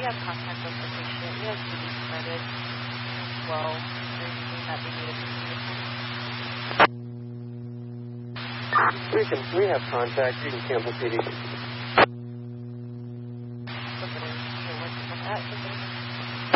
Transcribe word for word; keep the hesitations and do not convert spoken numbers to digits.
have contact with the patient. We have C D submitted as well. Is there anything that they need to communicate? We can, we have contact. You can cancel C D.